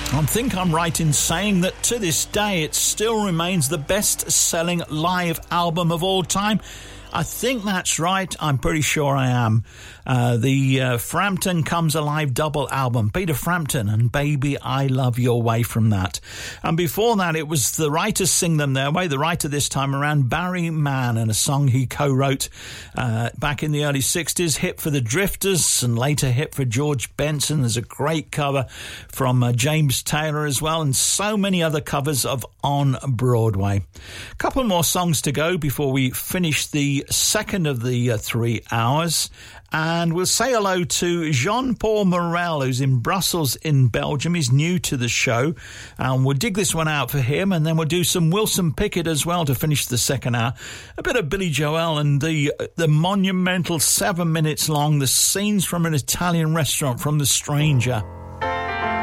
I think I'm right in saying that to this day it still remains the best-selling live album of all time. I think that's right. I'm pretty sure I am. The Frampton Comes Alive double album, Peter Frampton and Baby I Love Your Way from that. And before that, it was the writers Sing Them Their Way, the writer this time around, Barry Mann, and a song he co-wrote back in the early 60s, hit for the Drifters and later hit for George Benson. There's a great cover from James Taylor as well, and so many other covers of On Broadway. A couple more songs to go before we finish the second of the 3 hours, and we'll say hello to Jean-Paul Morel, who's in Brussels in Belgium. He's new to the show, and we'll dig this one out for him, and then we'll do some Wilson Pickett as well to finish the second hour. A bit of Billy Joel and the monumental 7 minutes long, The Scenes from an Italian Restaurant from The Stranger.